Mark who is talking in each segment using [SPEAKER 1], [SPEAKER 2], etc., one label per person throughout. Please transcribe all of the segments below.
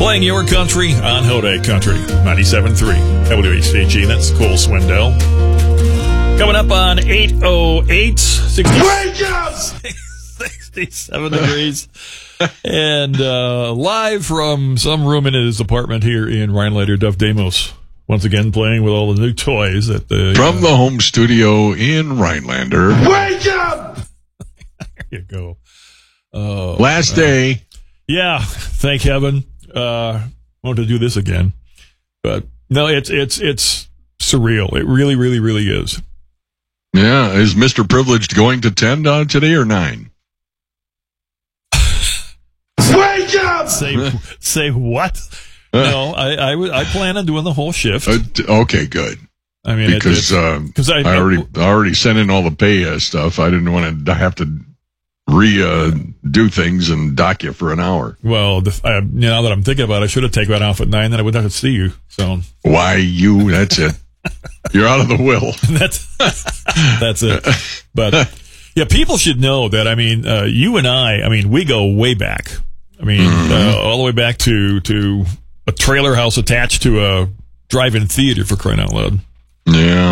[SPEAKER 1] Playing your country on Hode Country 97.3 WHCG. That's Cole Swindell. Coming up on 8:08, 67 degrees, and live from some room in his apartment here in Rhinelander, Duff Damos. Once again, playing with all the new toys at the
[SPEAKER 2] from the home studio in Rhinelander.
[SPEAKER 3] Wake up!
[SPEAKER 1] There you go.
[SPEAKER 2] Last day.
[SPEAKER 1] Yeah, thank heaven. Want to do this again, but no, it's surreal. It really, really, really is.
[SPEAKER 2] Yeah, is Mr. Privileged going to 10 today or 9?
[SPEAKER 3] Wake up!
[SPEAKER 1] Say what? No, I plan on doing the whole shift.
[SPEAKER 2] Okay, good.
[SPEAKER 1] I mean,
[SPEAKER 2] because I already sent in all the pay stuff. I didn't want to have to do things and dock you for an hour.
[SPEAKER 1] Well, now that I'm thinking about it, I should have taken that off at 9, then I wouldn't have to see you. So
[SPEAKER 2] why you? That's it. You're out of the will.
[SPEAKER 1] That's it. But yeah, people should know that. I mean, you and I mean, we go way back. I mean, all the way back to a trailer house attached to a drive-in theater, for crying out loud.
[SPEAKER 2] Yeah.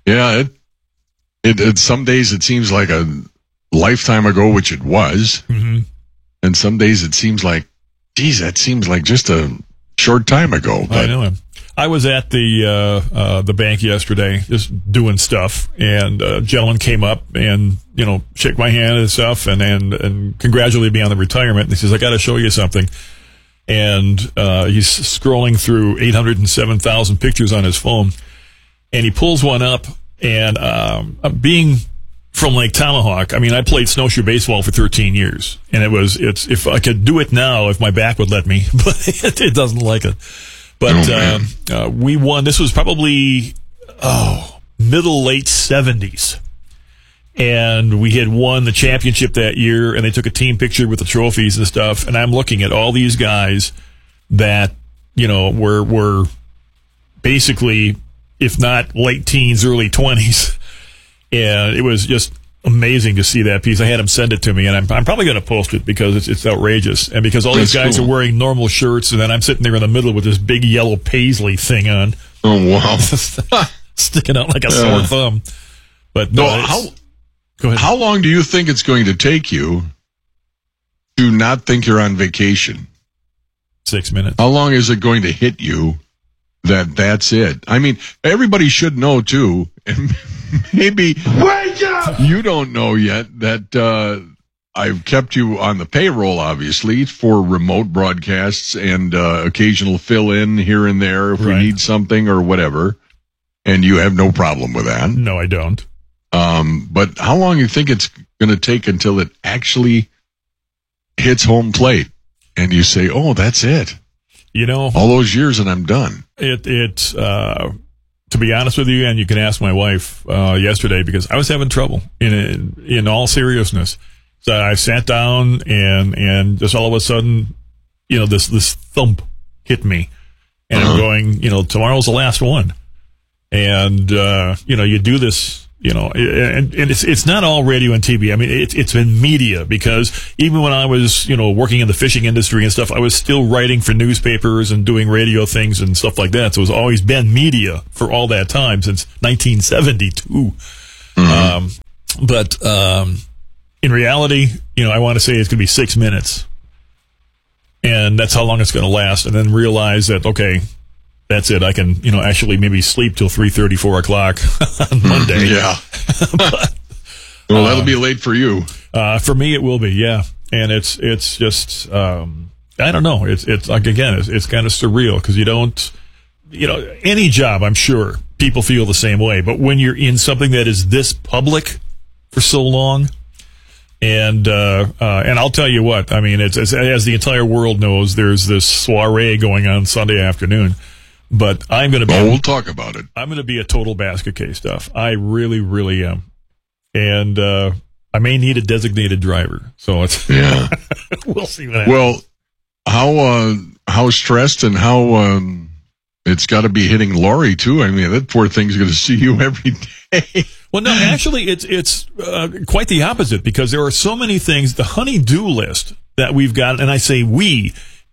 [SPEAKER 2] It some days it seems like a lifetime ago, which it was, and some days it seems like, geez, that seems like just a short time ago. But
[SPEAKER 1] I know him. I was at the bank yesterday, just doing stuff, and a gentleman came up and shook my hand and stuff, and congratulated me on the retirement. And he says, "I got to show you something." And he's scrolling through 807,000 pictures on his phone, and he pulls one up. And being from Lake Tomahawk, I mean, I played snowshoe baseball for 13 years, and it's if I could do it now, if my back would let me, but it doesn't like it. But we won. This was probably late 70s, and we had won the championship that year. And they took a team picture with the trophies and stuff. And I'm looking at all these guys that were basically, if not late teens, early 20s, and it was just amazing to see that piece. I had him send it to me, and I'm probably going to post it because it's outrageous, and because all these guys are wearing normal shirts, and then I'm sitting there in the middle with this big yellow paisley thing on.
[SPEAKER 2] Oh wow,
[SPEAKER 1] sticking out like a sore thumb. But no, go ahead.
[SPEAKER 2] How long do you think it's going to take you to not think you're on vacation?
[SPEAKER 1] 6 minutes.
[SPEAKER 2] How long is it going to hit you that's it? I mean, everybody should know too, and maybe
[SPEAKER 3] wake up!
[SPEAKER 2] You don't know yet that I've kept you on the payroll, obviously, for remote broadcasts and occasional fill-in here and there if we need something or whatever, and you have no problem with that.
[SPEAKER 1] No, I don't.
[SPEAKER 2] But how long do you think it's going to take until it actually hits home plate and you say, oh, that's it? All those years and I'm done.
[SPEAKER 1] It's to be honest with you, and you can ask my wife yesterday, because I was having trouble in all seriousness. So I sat down and just all of a sudden, this thump hit me, and I'm going, tomorrow's the last one, and you do this. And it's not all radio and TV. I mean, it's been media, because even when I was, working in the fishing industry and stuff, I was still writing for newspapers and doing radio things and stuff like that. So it's always been media for all that time, since 1972. But in reality, I want to say it's going to be 6 minutes, and that's how long it's going to last. And then realize that, okay, that's it. I can, actually maybe sleep till 3:30, 4 o'clock on Monday.
[SPEAKER 2] Yeah. Well, that'll be late for you.
[SPEAKER 1] For me, it will be. Yeah. And it's just, I don't know. It's like, again, it's kind of surreal, because you don't, any job, I'm sure people feel the same way. But when you're in something that is this public for so long, and I'll tell you what, I mean, it's as the entire world knows, there's this soiree going on Sunday afternoon. But I'm going to be.
[SPEAKER 2] Oh, we'll talk about it.
[SPEAKER 1] I'm going to be a total basket case stuff. I really, really am, and I may need a designated driver. So it's we'll see what happens.
[SPEAKER 2] Well, how stressed and how it's got to be hitting Lori too. I mean, that poor thing's going to see you every day.
[SPEAKER 1] Well, no, actually, it's quite the opposite, because there are so many things. The honey-do list that we've got, and I say we.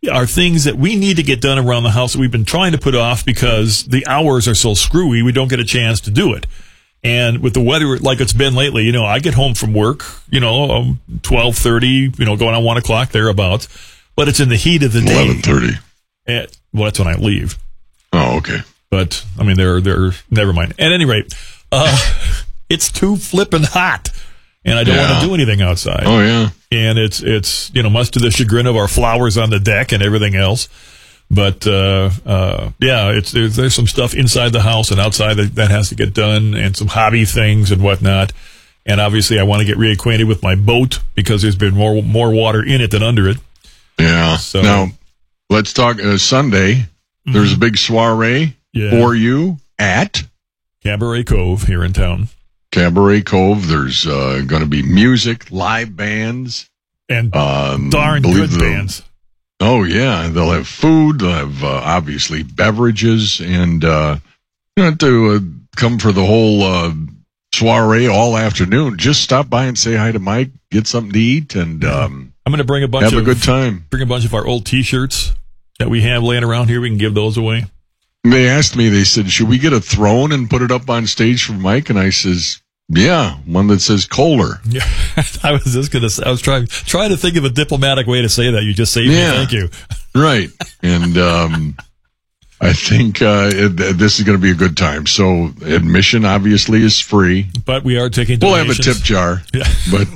[SPEAKER 1] are things that we need to get done around the house that we've been trying to put off because the hours are so screwy, we don't get a chance to do it. And with the weather like it's been lately, I get home from work, 12:30, going on 1 o'clock, thereabouts. But it's in the heat of the day.
[SPEAKER 2] 11:30.
[SPEAKER 1] Well, that's when I leave.
[SPEAKER 2] Oh, okay.
[SPEAKER 1] But, I mean, they're never mind. At any rate, it's too flippin' hot. And I don't want to do anything outside.
[SPEAKER 2] Oh, yeah.
[SPEAKER 1] And it's much to the chagrin of our flowers on the deck and everything else. But, there's some stuff inside the house and outside that has to get done and some hobby things and whatnot. And obviously I want to get reacquainted with my boat because there's been more water in it than under it.
[SPEAKER 2] Yeah. So, now, let's talk Sunday. There's a big soiree for you at
[SPEAKER 1] Cabaret Cove here in town.
[SPEAKER 2] Cabaret Cove. There's going to be music, live bands.
[SPEAKER 1] And darn good bands.
[SPEAKER 2] Oh, yeah. They'll have food. They'll have, obviously, beverages. And you don't have to come for the whole soiree all afternoon. Just stop by and say hi to Mike, get something to eat, and
[SPEAKER 1] I'm going to bring
[SPEAKER 2] have a good time.
[SPEAKER 1] Bring a bunch of our old T-shirts that we have laying around here. We can give those away.
[SPEAKER 2] They asked me, they said, should we get a throne and put it up on stage for Mike? And I says, yeah, one that says Kohler.
[SPEAKER 1] Yeah, I was trying to think of a diplomatic way to say that. You just saved me. Thank you.
[SPEAKER 2] Right. And I think this is going to be a good time. So admission obviously is free.
[SPEAKER 1] But we are taking
[SPEAKER 2] donations. We'll have a tip jar.
[SPEAKER 1] Yeah.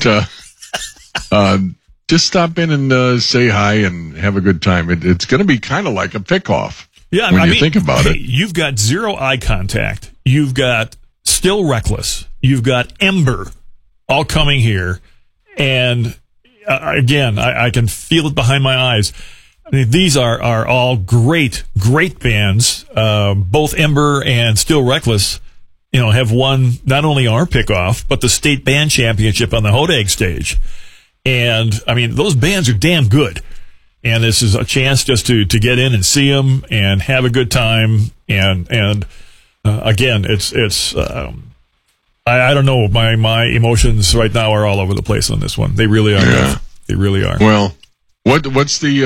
[SPEAKER 2] But just stop in and say hi and have a good time. It's going to be kind of like a pick-off.
[SPEAKER 1] Yeah,
[SPEAKER 2] when you think about it.
[SPEAKER 1] You've got zero eye contact. You've got Still Reckless. You've got Ember all coming here. And again, I can feel it behind my eyes. I mean, these are all great bands. Both Ember and Still Reckless, have won not only our pick-off, but the state band championship on the Hodag stage. And, I mean, those bands are damn good. And this is a chance just to get in and see them and have a good time. And again, it's I don't know. My emotions right now are all over the place on this one. They really are.
[SPEAKER 2] Yeah.
[SPEAKER 1] They really are.
[SPEAKER 2] Well, what's the,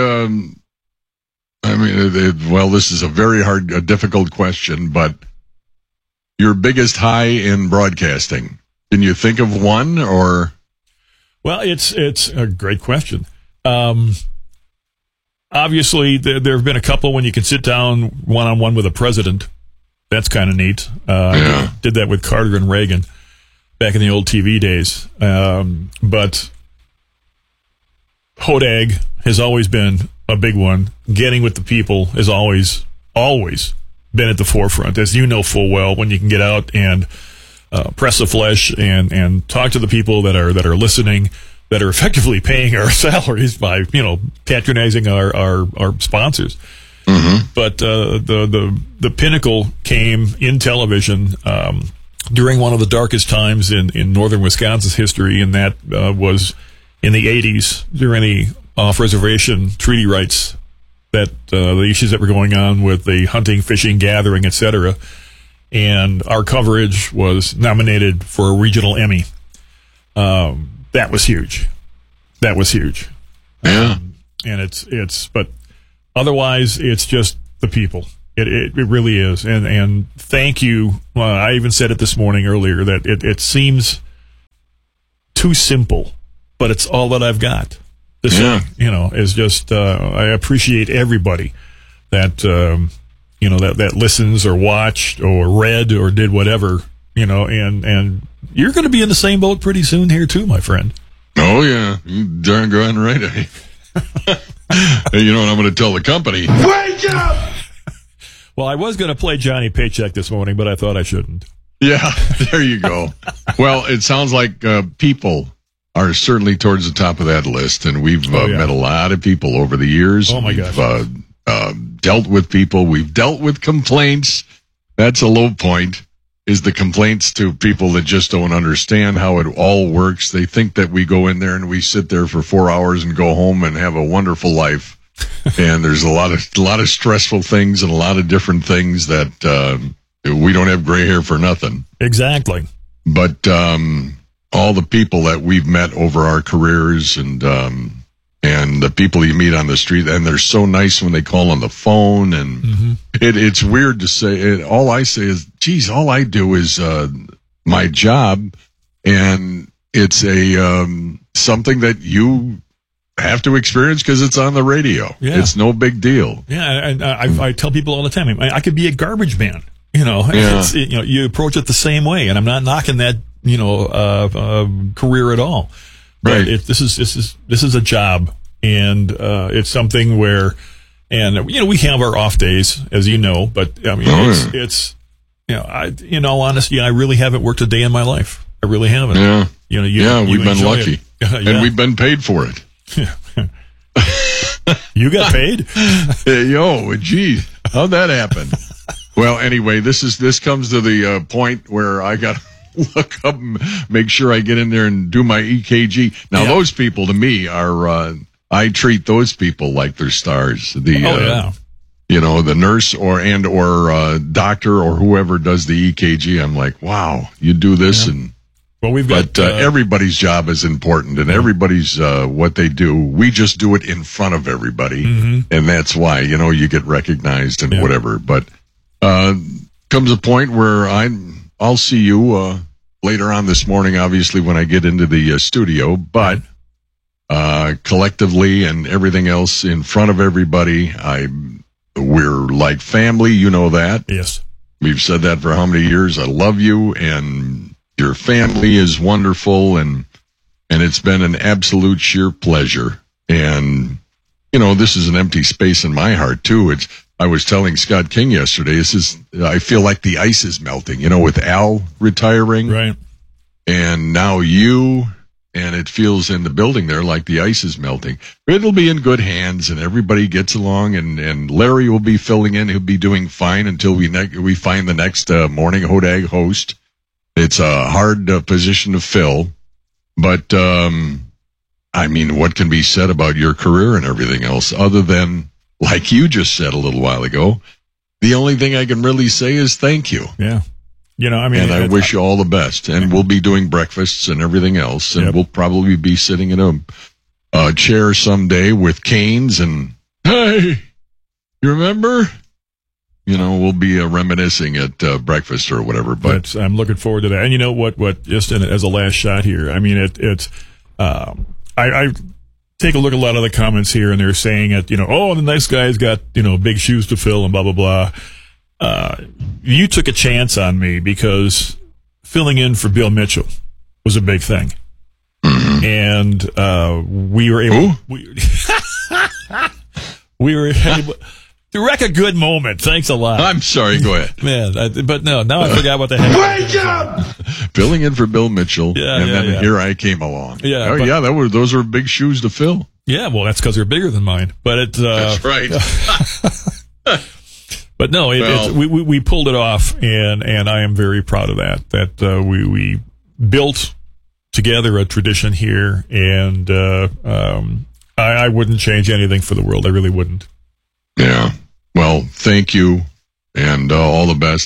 [SPEAKER 2] this is a very difficult question, but your biggest high in broadcasting, can you think of one or?
[SPEAKER 1] Well, it's a great question. Obviously, there have been a couple when you can sit down one-on-one with a president. That's kind of neat. I did that with Carter and Reagan back in the old TV days. But Hodag has always been a big one. Getting with the people has always been at the forefront, as you know full well, when you can get out and press the flesh and talk to the people that are listening, that are effectively paying our salaries by, patronizing our sponsors.
[SPEAKER 2] Mm-hmm.
[SPEAKER 1] But the pinnacle came in television during one of the darkest times in northern Wisconsin's history, and that was in the 80s during the off-reservation treaty rights, that the issues that were going on with the hunting, fishing, gathering, etc. And our coverage was nominated for a regional Emmy. That was huge.
[SPEAKER 2] Yeah.
[SPEAKER 1] And but otherwise it's just the people. It really is. And thank you. Well, I even said it this morning earlier that it seems too simple, but it's all that I've got. This thing, is just, I appreciate everybody that, that listens or watched or read or did whatever, and you're going to be in the same boat pretty soon here too, my friend.
[SPEAKER 2] Oh, yeah. You darn going right. You know what I'm going to tell the company?
[SPEAKER 3] Wake up!
[SPEAKER 1] Well, I was going to play Johnny Paycheck this morning, but I thought I shouldn't.
[SPEAKER 2] Yeah, there you go. Well, it sounds like people are certainly towards the top of that list, and we've met a lot of people over the years.
[SPEAKER 1] Oh, my gosh.
[SPEAKER 2] We've dealt with people. We've dealt with complaints. That's a low point. Is the complaints to people that just don't understand how it all works. They think that we go in there and we sit there for 4 hours and go home and have a wonderful life. And there's a lot of stressful things and a lot of different things that we don't have gray hair for nothing.
[SPEAKER 1] Exactly.
[SPEAKER 2] But all the people that we've met over our careers and And the people you meet on the street, and they're so nice when they call on the phone. And it's weird to say. All I say is, geez, all I do is my job, and it's a something that you have to experience because it's on the radio.
[SPEAKER 1] Yeah.
[SPEAKER 2] It's no big deal.
[SPEAKER 1] Yeah, and I tell people all the time, I could be a garbage man. You know, you approach it the same way, and I'm not knocking that career at all. But
[SPEAKER 2] Right.
[SPEAKER 1] this is a job, and it's something where, and we have our off days, as you know. But I mean, it's in all honesty, I really haven't worked a day in my life. I really haven't.
[SPEAKER 2] Yeah. We've been
[SPEAKER 1] enjoy
[SPEAKER 2] lucky,
[SPEAKER 1] it.
[SPEAKER 2] and we've been paid for it.
[SPEAKER 1] You got paid?
[SPEAKER 2] Gee, how'd that happen? Well, anyway, this comes to the point where I got to look up and make sure I get in there and do my EKG. Now, those people to me are, I treat those people like they're stars. The nurse or doctor or whoever does the EKG. I'm like, wow, you do this and.
[SPEAKER 1] Well, we've got,
[SPEAKER 2] but everybody's job is important, and everybody's what they do. We just do it in front of everybody, and that's why you get recognized and whatever. But comes a point where I'll see you later on this morning, obviously when I get into the studio. But collectively and everything else in front of everybody, we're like family. You know that.
[SPEAKER 1] Yes,
[SPEAKER 2] we've said that for how many years? I love you and. Your family is wonderful, and it's been an absolute sheer pleasure. And, this is an empty space in my heart, too. I was telling Scott King yesterday, I feel like the ice is melting, with Al retiring.
[SPEAKER 1] Right.
[SPEAKER 2] And now you, and it feels in the building there like the ice is melting. It'll be in good hands, and everybody gets along, and Larry will be filling in. He'll be doing fine until we find the next Morning Hodag host. It's a hard position to fill, but, I mean, what can be said about your career and everything else other than, like you just said a little while ago, the only thing I can really say is thank you.
[SPEAKER 1] Yeah.
[SPEAKER 2] And I wish you all the best. And we'll be doing breakfasts and everything else, and we'll probably be sitting in a chair someday with canes and, hey, you remember? We'll be reminiscing at breakfast or whatever. But
[SPEAKER 1] I'm looking forward to that. And you know what? Just as a last shot here, I mean, it's. I take a look at a lot of the comments here, and they're saying that the nice guy's got big shoes to fill and blah blah blah. You took a chance on me because filling in for Bill Mitchell was a big thing, and we were able. We were able. To wreck a good moment. Thanks a lot.
[SPEAKER 2] I'm sorry. Go ahead.
[SPEAKER 1] Man, but no, now I forgot what the heck.
[SPEAKER 3] Great job!
[SPEAKER 2] Filling in for Bill Mitchell, then here I came along.
[SPEAKER 1] Yeah.
[SPEAKER 2] Those are big shoes to fill.
[SPEAKER 1] Yeah, well, that's because they're bigger than mine. But it's
[SPEAKER 2] that's right.
[SPEAKER 1] But no, we pulled it off, and I am very proud of that. That we built together a tradition here, and I wouldn't change anything for the world. I really wouldn't.
[SPEAKER 2] Yeah. Well, thank you, and all the best.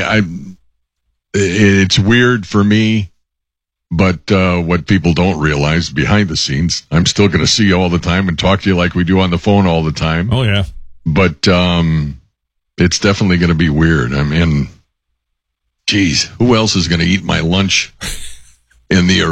[SPEAKER 2] It's weird for me, but what people don't realize behind the scenes, I'm still going to see you all the time and talk to you like we do on the phone all the time.
[SPEAKER 1] Oh yeah.
[SPEAKER 2] But it's definitely going to be weird. I mean, geez, who else is going to eat my lunch in the